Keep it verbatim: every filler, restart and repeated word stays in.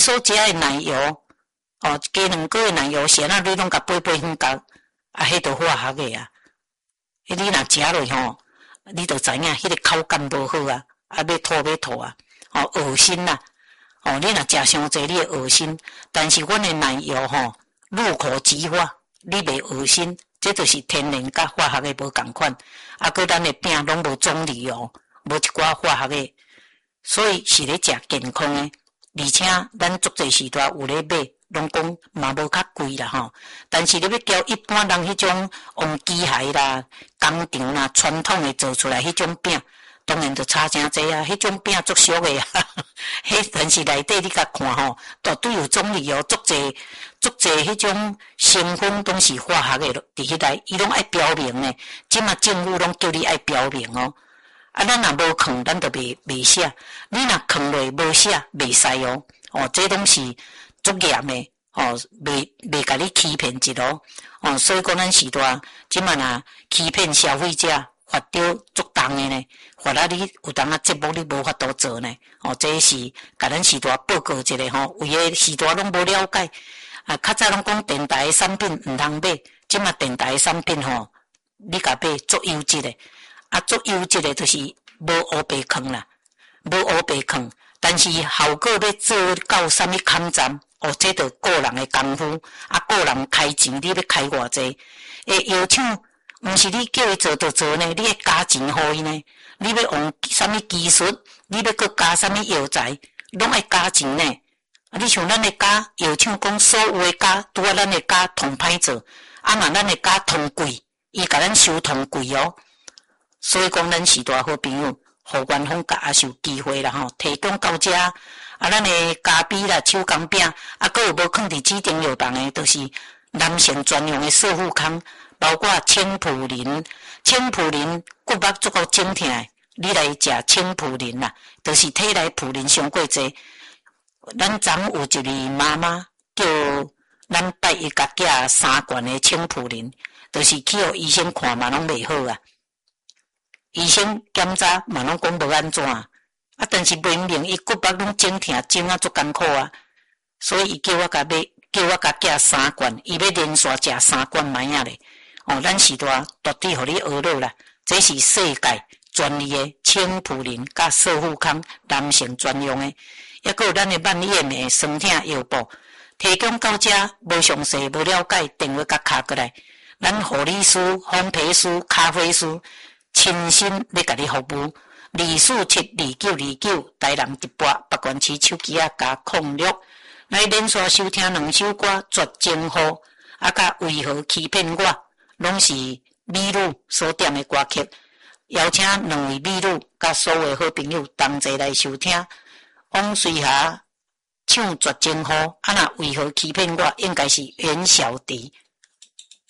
所食的奶油，哦，加两个月奶油，先啊你拢甲八八分角，啊，迄都化学的啊。迄你若食落吼，你就知影迄个口感无好啊，啊要吐要吐啊，哦恶心啦、啊，哦你若食伤济，你会恶心。但是阮的奶油吼，入口即化，你袂恶心，这就是天然甲化学的无共款。啊，搁咱的饼拢无棕榈油，无一寡化学的，所以是咧食健康的。而且咱足济时段有咧买，拢讲嘛无较贵啦吼。但是你要交一般人迄种用机械啦、工厂啦、传统的做出来迄种饼，当然就差真济啊！迄种饼足俗的啊，迄但是内底你甲看吼，绝对有棕榈油，足济足济迄种成分都是化学的，伫迄内伊拢爱标明呢。即嘛政府拢叫你爱标明哦。啊，咱若无藏，咱就袂袂写。你若藏落无写，袂使哦。哦，这拢是足严的哦，袂袂甲你欺骗一路哦。所以讲，咱时代即嘛若欺骗消费者，罚着足重的呢。罚啊，你有当啊节目你无法度做呢。哦，这是甲咱时代报告一下吼。有诶时代拢无了解啊，较早拢讲电台的产品毋通买，即嘛电台的产品吼，你甲买足优质的。啊，足优质的就是无乌白坑啦，无乌白坑，但是效果要做到啥物坎站，哦，这着个人的功夫，啊，个人开钱，你要开偌济？诶，药厂毋是你叫伊做就做呢，你要加钱互伊呢，你要用啥物技术，你要搁加啥物药材，拢爱加钱呢。啊，你像咱的加药厂讲所有的加，拄啊咱的加同歹做，啊嘛咱的加同贵，伊甲咱收同贵哦。所以讲，咱时代好朋友，互员方甲也是有机会啦吼，提供到遮啊，咱的咖啡啦、手工饼，啊，搁有无放伫指定药房的，就是男性专用的瘦肤康，包括青普林、青普林骨肉足够整疼的，你来食青普林啦，就是体内普林上过济。咱昨有一位妈妈叫咱带伊甲寄三罐的青普林，就是去互医生看嘛，拢袂好啊。医生检查嘛拢讲无安怎啊，啊，但是明明伊骨肉拢整疼，整啊足艰苦啊，所以伊叫我甲买，叫我甲寄三罐，伊要连续食三罐糜仔咧。哦，咱时代绝对互你学到啦，这是世界专利的青普林甲瘦肤康男性专用的，抑搁有咱的万叶的酸痛药布，提供到遮无详细无了解，电话甲卡过来，咱护理师、烘焙师、咖啡师。亲身咧甲你服务，二四七二九二九，台南一八北关市手机啊加控六，来连续收听两首歌，绝情呼啊甲为何欺骗我，拢是美女所点的歌曲，邀请两位美女甲所有好朋友同齐来收听。王水霞唱绝情呼，啊那为何欺骗我，应该是袁小迪